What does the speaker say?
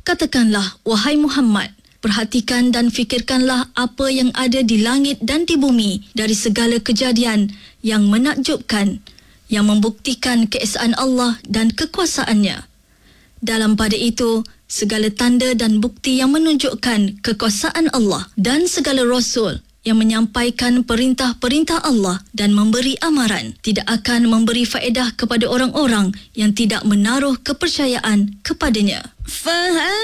Katakanlah, wahai Muhammad, perhatikan dan fikirkanlah apa yang ada di langit dan di bumi dari segala kejadian yang menakjubkan, yang membuktikan keesaan Allah dan kekuasaannya. Dalam pada itu, segala tanda dan bukti yang menunjukkan kekuasaan Allah dan segala Rasul yang menyampaikan perintah-perintah Allah dan memberi amaran tidak akan memberi faedah kepada orang-orang yang tidak menaruh kepercayaan kepadanya.